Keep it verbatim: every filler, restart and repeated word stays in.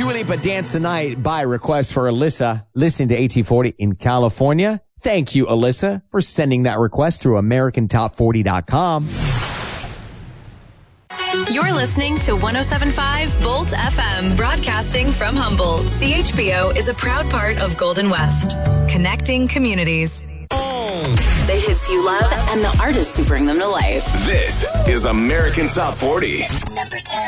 Dua Lipa, Dance the Night by request for Alyssa. Listening to A T forty in California. Thank you, Alyssa, for sending that request through American Top forty dot com. You're listening to one oh seven point five Volt F M, broadcasting from Humboldt. C H B O is a proud part of Golden West, connecting communities. The hits you love and the artists who bring them to life. This is American Top forty. Number ten.